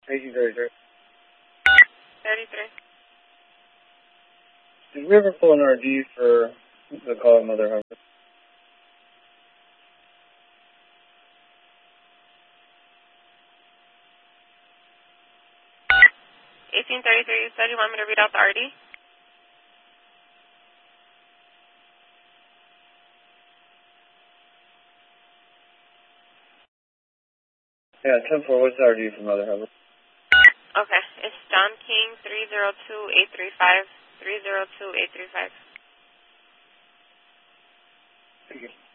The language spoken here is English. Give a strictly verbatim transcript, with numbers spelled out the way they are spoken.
eighteen thirty-three. thirty-three. Did we ever pull an R D for the call of Mother Hubbard? eighteen thirty-three, you said you want me to read out the R D? Yeah, ten four, what's the R D for Mother Hubbard? Okay, it's John King, three zero two eight three five, three zero two eight three five. Thank you.